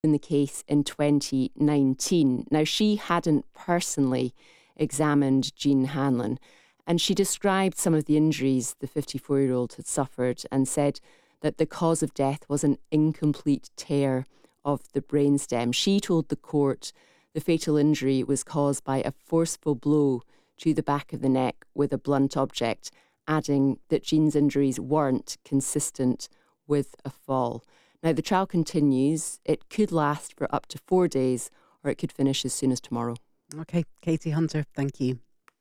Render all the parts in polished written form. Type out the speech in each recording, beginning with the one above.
in the case in 2019. Now, she hadn't personally examined Jean Hanlon, and she described some of the injuries the 54-year-old had suffered and said that the cause of death was an incomplete tear of the brainstem. She told the court the fatal injury was caused by a forceful blow to the back of the neck with a blunt object, adding that Jean's injuries weren't consistent with a fall. Now, the trial continues. It could last for up to 4 days, or it could finish as soon as tomorrow. OK, Katie Hunter, thank you.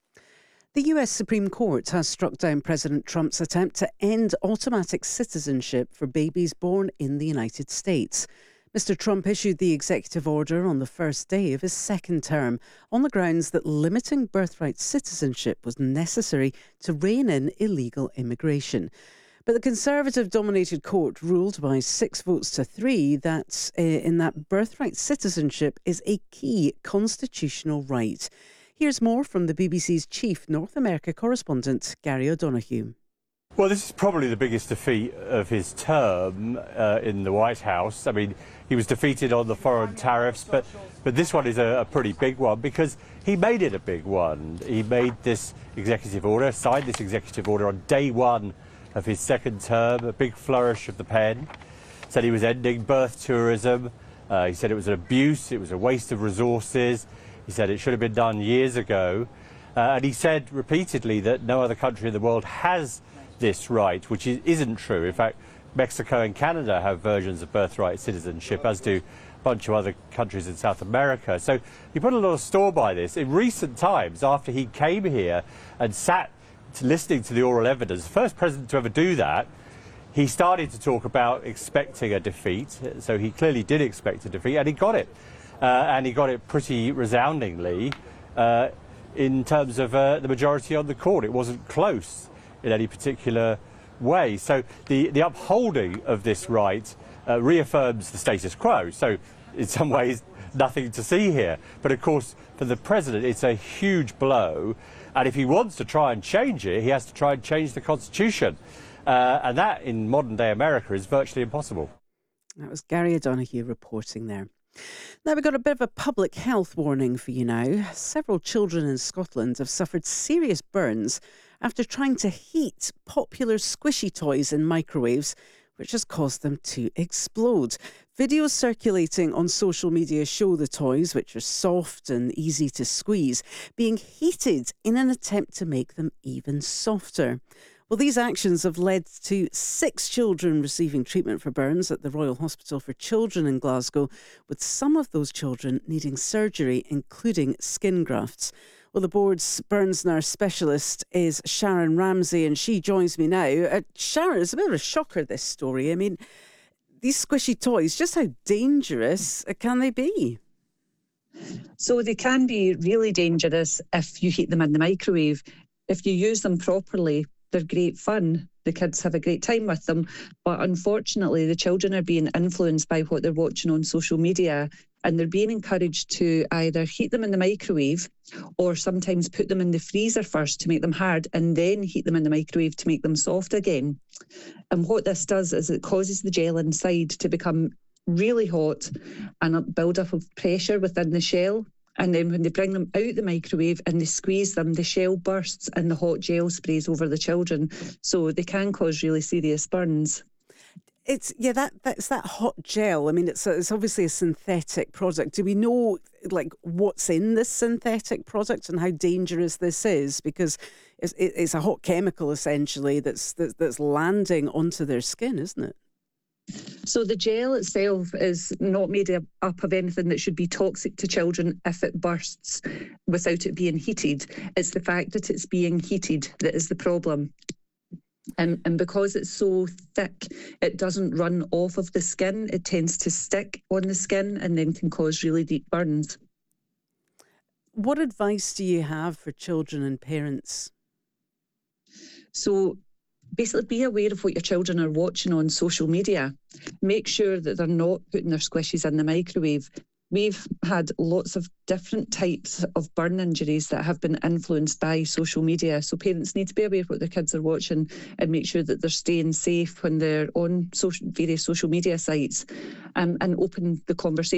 The US Supreme Court has struck down President Trump's attempt to end automatic citizenship for babies born in the United States. Mr. Trump issued the executive order on the first day of his second term on the grounds that limiting birthright citizenship was necessary to rein in illegal immigration. But the Conservative-dominated court ruled by 6 votes to 3 that birthright citizenship is a key constitutional right. Here's more from the BBC's chief North America correspondent, Gary O'Donoghue. Well, this is probably the biggest defeat of his term in the White House. I mean, he was defeated on the foreign tariffs, but this one is a pretty big one because he made it a big one. He made this executive order, signed this executive order on day one of his second term, a big flourish of the pen. Said he was ending birth tourism. He said it was an abuse, it was a waste of resources. He said it should have been done years ago. And he said repeatedly that no other country in the world has this right, which isn't true. In fact, Mexico and Canada have versions of birthright citizenship, as do a bunch of other countries in South America. So he put a lot of store by this. In recent times, after he came here and sat listening to the oral evidence, the first president to ever do that, he started to talk about expecting a defeat. So he clearly did expect a defeat, and he got it. And he got it pretty resoundingly in terms of the majority on the court. It wasn't close in any particular way. So the upholding of this right reaffirms the status quo. So in some ways, nothing to see here. But of course, for the president, it's a huge blow. And if he wants to try and change it, he has to try and change the Constitution. And that, in modern-day America, is virtually impossible. That was Gary O'Donoghue reporting there. Now we've got a bit of a public health warning for you now. Several children in Scotland have suffered serious burns after trying to heat popular squishy toys in microwaves, which has caused them to explode. Videos circulating on social media show the toys, which are soft and easy to squeeze, being heated in an attempt to make them even softer. Well, these actions have led to 6 children receiving treatment for burns at the Royal Hospital for Children in Glasgow, with some of those children needing surgery, including skin grafts. Well, the board's burns nurse specialist is Sharon Ramsey, and she joins me now. Sharon, it's a bit of a shocker, this story. I mean, these squishy toys, just how dangerous can they be? So they can be really dangerous if you heat them in the microwave. If you use them properly, they're great fun. The kids have a great time with them. But unfortunately, the children are being influenced by what they're watching on social media, and they're being encouraged to either heat them in the microwave or sometimes put them in the freezer first to make them hard and then heat them in the microwave to make them soft again. And what this does is it causes the gel inside to become really hot and a build-up of pressure within the shell. And then when they bring them out the microwave and they squeeze them, the shell bursts and the hot gel sprays over the children. So they can cause really serious burns. That's that hot gel. I mean, it's obviously a synthetic product. Do we know what's in this synthetic product and how dangerous this is? Because it's a hot chemical essentially that's landing onto their skin, isn't it? So the gel itself is not made up of anything that should be toxic to children if it bursts without it being heated. It's the fact that it's being heated that is the problem. And because it's so thick, it doesn't run off of the skin. It tends to stick on the skin and then can cause really deep burns. What advice do you have for children and parents? So basically, be aware of what your children are watching on social media. Make sure that they're not putting their squishies in the microwave. We've had lots of different types of burn injuries that have been influenced by social media. So parents need to be aware of what their kids are watching and make sure that they're staying safe when they're on various social media sites, and open the conversation.